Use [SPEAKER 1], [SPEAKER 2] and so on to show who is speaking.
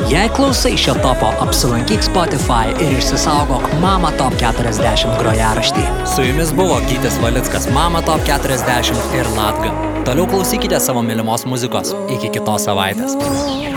[SPEAKER 1] Jei klausai šio topo, apsilankyk Spotify ir išsisaugok Mama Top 40 grojaraštį. Su jumis buvo Gytis Valickas, Mama Top 40 ir Latga. Toliau klausykite savo mylimos muzikos. Iki kitos savaitės.